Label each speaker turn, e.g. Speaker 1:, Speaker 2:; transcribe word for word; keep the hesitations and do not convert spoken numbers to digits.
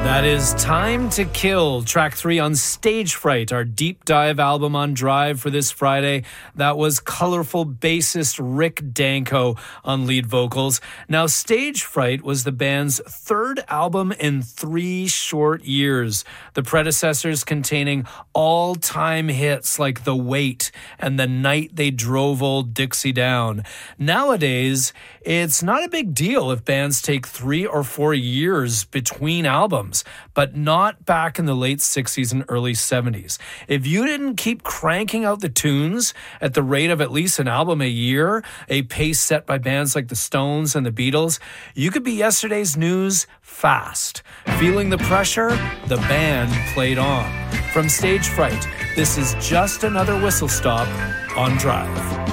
Speaker 1: That is Time to Kill, track three on Stage Fright, our deep dive album on Drive for this Friday. That was colorful bassist Rick Danko on lead vocals. Now, Stage Fright was the band's third album in three short years. The predecessors containing all-time hits like The Wait and The Night They Drove Old Dixie Down. Nowadays, it's not a big deal if bands take three or four years between albums, but not back in the late sixties and early seventies. If you didn't keep cranking out the tunes at the rate of at least an album a year, a pace set by bands like the Stones and the Beatles, you could be yesterday's news fast. Feeling the pressure, the band played on. From Stage Fright, this is Just Another Whistle Stop on Drive.